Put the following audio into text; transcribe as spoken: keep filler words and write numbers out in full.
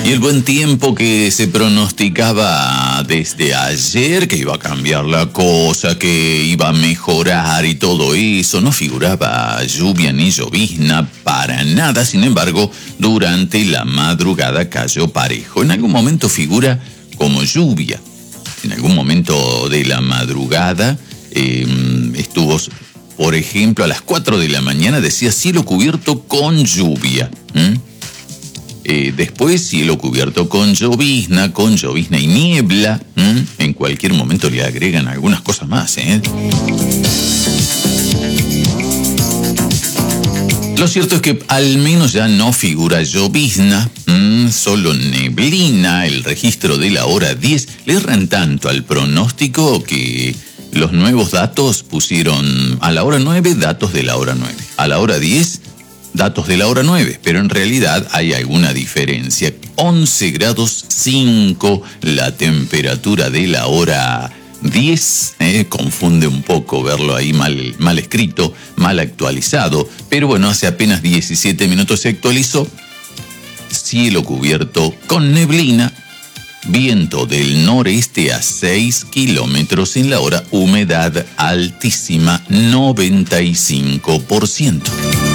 Y el buen tiempo que se pronosticaba desde ayer, que iba a cambiar la cosa, que iba a mejorar y todo eso, no figuraba lluvia ni llovizna para nada. Sin embargo, durante la madrugada cayó parejo. En algún momento figura como lluvia. En algún momento de la madrugada eh, estuvo, por ejemplo, a las cuatro de la mañana decía cielo cubierto con lluvia. ¿Mm? Eh, después cielo cubierto con llovizna, con llovizna y niebla. ¿Mm? En cualquier momento le agregan algunas cosas más, ¿eh? Lo cierto es que al menos ya no figura llovizna, mmm, solo neblina. El registro de la hora diez le erran tanto al pronóstico que los nuevos datos pusieron a la hora nueve datos de la hora nueve, a la hora diez datos de la hora nueve, pero en realidad hay alguna diferencia. once grados cinco la temperatura de la hora diez, eh, confunde un poco verlo ahí mal, mal escrito, mal actualizado, pero bueno, hace apenas diecisiete minutos se actualizó. Cielo cubierto con neblina, viento del noreste a seis kilómetros en la hora, humedad altísima, noventa y cinco por ciento.